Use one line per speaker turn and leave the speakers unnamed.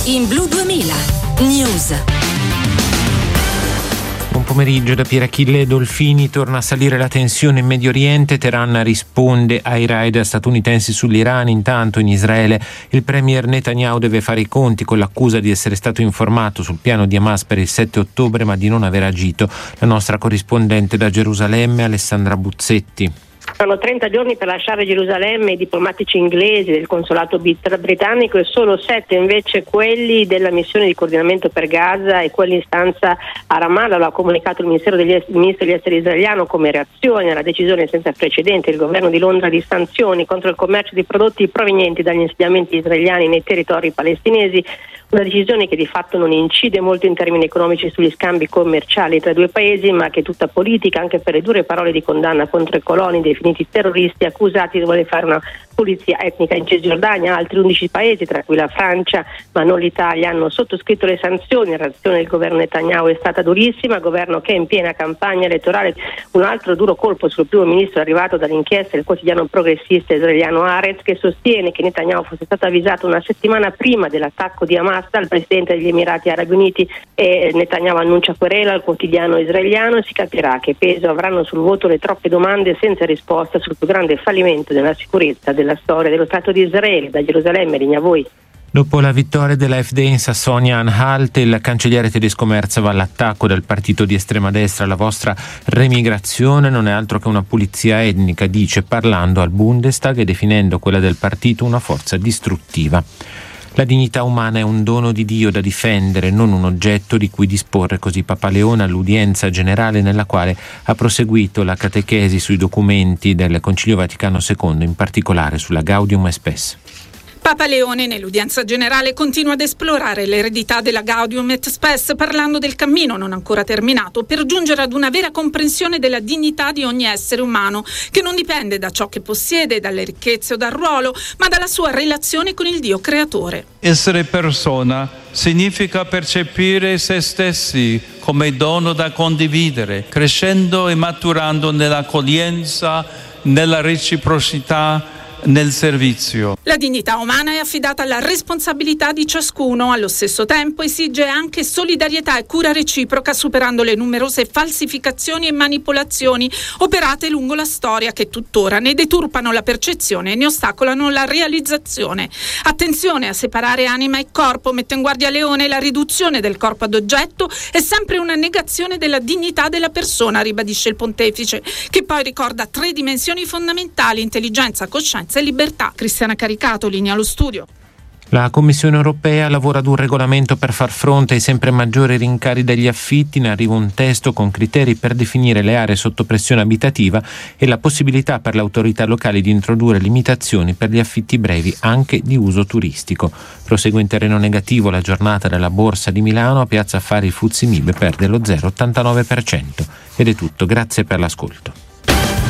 in Blu 2000 News.
Buon pomeriggio da Pierachille Dolfini. Torna a salire la tensione in Medio Oriente. Teheran risponde ai raid statunitensi sull'Iran. Intanto in Israele il premier Netanyahu deve fare i conti con l'accusa di essere stato informato sul piano di Hamas per il 7 ottobre ma di non aver agito. La nostra corrispondente da Gerusalemme, Alessandra Buzzetti.
Sono 30 giorni per lasciare Gerusalemme i diplomatici inglesi del consolato britannico e solo 7 invece quelli della missione di coordinamento per Gaza e quelli in stanza a Ramallah. Lo ha comunicato il ministro degli esteri israeliano come reazione alla decisione senza precedenti del governo di Londra di sanzioni contro il commercio di prodotti provenienti dagli insediamenti israeliani nei territori palestinesi. Una decisione che di fatto non incide molto in termini economici sugli scambi commerciali tra i due paesi, ma che è tutta politica, anche per le dure parole di condanna contro i coloni definiti terroristi accusati di voler fare una pulizia etnica in Cisgiordania. Altri 11 paesi, tra cui la Francia ma non l'Italia, hanno sottoscritto le sanzioni. La reazione del governo Netanyahu è stata durissima, governo che è in piena campagna elettorale. Un altro duro colpo sul primo ministro è arrivato dall'inchiesta del quotidiano progressista israeliano Haaretz, che sostiene che Netanyahu fosse stato avvisato una settimana prima dell'attacco di Hamas dal presidente degli Emirati Arabi Uniti, e Netanyahu annuncia querela al quotidiano israeliano. Si capirà che peso avranno sul voto le troppe domande senza risposta sul più grande fallimento della sicurezza della storia dello Stato di Israele. Da Gerusalemme, linea a voi.
Dopo la vittoria dell'AfD in Sassonia-Anhalt, il cancelliere tedesco Merz va all'attacco del partito di estrema destra. La vostra remigrazione non è altro che una pulizia etnica, dice, parlando al Bundestag e definendo quella del partito una forza distruttiva. La dignità umana è un dono di Dio da difendere, non un oggetto di cui disporre, così Papa Leone all'udienza generale nella quale ha proseguito la catechesi sui documenti del Concilio Vaticano II, in particolare sulla Gaudium et Spes.
Papa Leone nell'udienza generale continua ad esplorare l'eredità della Gaudium et Spes, parlando del cammino non ancora terminato per giungere ad una vera comprensione della dignità di ogni essere umano, che non dipende da ciò che possiede, dalle ricchezze o dal ruolo, ma dalla sua relazione con il Dio creatore.
Essere persona significa percepire se stessi come dono da condividere, crescendo e maturando nell'accoglienza, nella reciprocità, nel servizio.
La dignità umana è affidata alla responsabilità di ciascuno, allo stesso tempo esige anche solidarietà e cura reciproca, superando le numerose falsificazioni e manipolazioni operate lungo la storia, che tuttora ne deturpano la percezione e ne ostacolano la realizzazione. Attenzione a separare anima e corpo, mette in guardia Leone. La riduzione del corpo ad oggetto è sempre una negazione della dignità della persona, ribadisce il pontefice, che poi ricorda 3 dimensioni fondamentali: intelligenza, coscienza e libertà. Cristiana Caricato, linea allo studio.
La Commissione europea lavora ad un regolamento per far fronte ai sempre maggiori rincari degli affitti. Ne arriva un testo con criteri per definire le aree sotto pressione abitativa e la possibilità per le autorità locali di introdurre limitazioni per gli affitti brevi anche di uso turistico. Prosegue in terreno negativo la giornata della Borsa di Milano. A Piazza Affari il FTSE MIB perde lo 0,89%. Ed è tutto, grazie per l'ascolto.